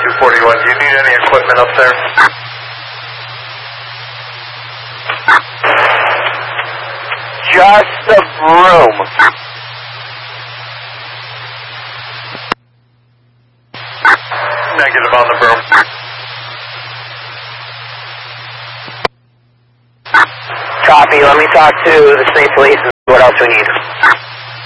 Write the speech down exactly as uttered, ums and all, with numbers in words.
two forty-one. Do you need any equipment up there? Just the broom. Negative on the broom. Copy. Let me talk to the state police and see what else we need.